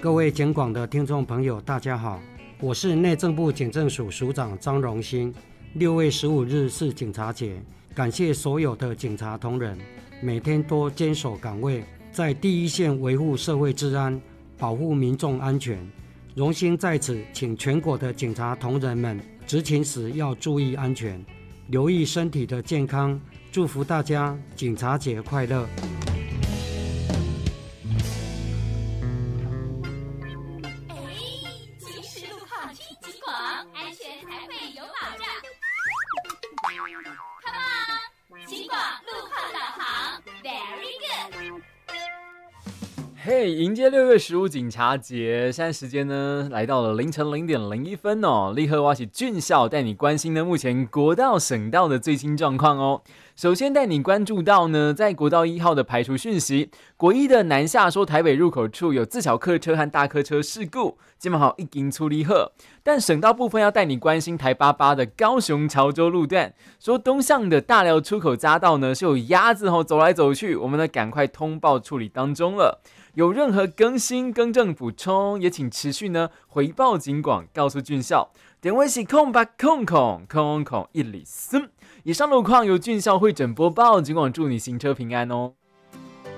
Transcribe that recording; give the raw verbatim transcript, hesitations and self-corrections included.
各位警广的听众朋友，大家好，我是内政部警政署署长张荣兴。六月十五日是警察节，感谢所有的警察同仁，每天都坚守岗位，在第一线维护社会治安，保护民众安全。荣兴在此请全国的警察同仁们执勤时要注意安全，留意身体的健康，祝福大家警察节快乐。 嘿、hey, 迎接六月十五警察节，现在时间呢来到了凌晨零点零一分哦。立刻挖起俊孝带你关心呢目前国道、省道的最新状况哦。首先带你关注到呢，在国道一号的排除讯息，国一的南下说台北入口处有自小客车和大客车事故，基本好已经处理好。但省道部分要带你关心台八八的高雄潮州路段，说东向的大寮出口匝道呢是有鸭子吼走来走去，我们呢赶快通报处理当中了。有任何更新、更正、补充，也请持续呢回报警广，告诉俊孝。点位是空八空空空空一里四。以上路况由俊孝会诊播报，警广祝你行车平安哦。